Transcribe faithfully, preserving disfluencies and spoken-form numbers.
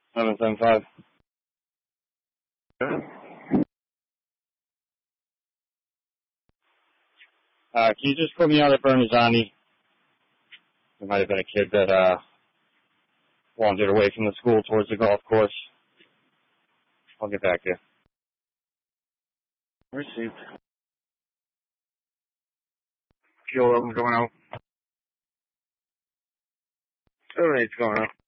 seven seven five. Uh, can you just put me out at Bernazani? There might have been a kid that, uh, wandered away from the school towards the golf course. I'll get back to you. Received. Fuel oven going out. seven eight's going out.